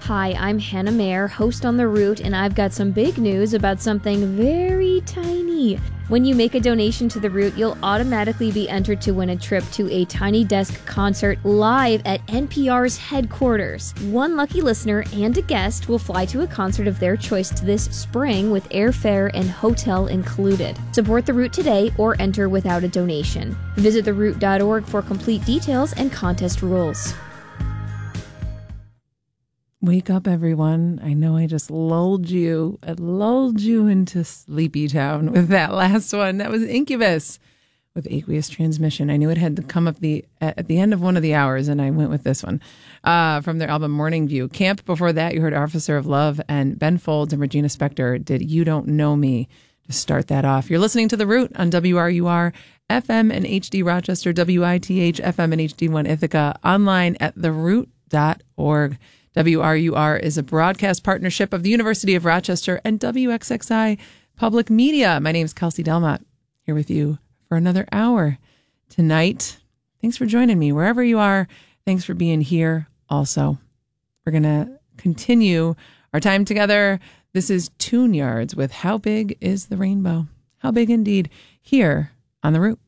Hi, I'm Hannah Mayer, host on The Root, and I've got some big news about something very tiny. When you make a donation to The Root, you'll automatically be entered to win a trip to a Tiny Desk concert live at NPR's headquarters. One lucky listener and a guest will fly to a concert of their choice this spring with airfare and hotel included. Support The Root today or enter without a donation. Visit theroot.org for complete details and contest rules. Wake up, everyone. I know I just lulled you into Sleepy Town with that last one. That was Incubus with Aqueous Transmission. I knew it had to come up at the end of one of the hours, and I went with this one from their album Morning View. Camp, before that, you heard Officer of Love, and Ben Folds and Regina Spektor did You Don't Know Me to start that off. You're listening to The Root on WRUR, FM and HD Rochester, WITH, FM and HD1 Ithaca, online at theroot.org. WRUR is a broadcast partnership of the University of Rochester and WXXI Public Media. My name is Kelsey Delmott, here with you for another hour tonight. Thanks for joining me wherever you are. Thanks for being here also. We're going to continue our time together. This is Tune Yards with How Big is the Rainbow? How big indeed, here on The Root.